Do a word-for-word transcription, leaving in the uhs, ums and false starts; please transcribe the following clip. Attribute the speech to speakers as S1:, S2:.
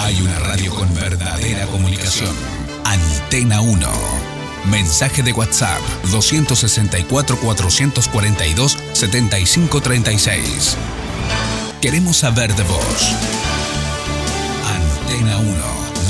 S1: Hay una radio con verdadera comunicación. Antena uno. Mensaje de WhatsApp dos seis cuatro, cuatro cuatro dos, siete cinco tres seis. Queremos saber de vos. Antena uno.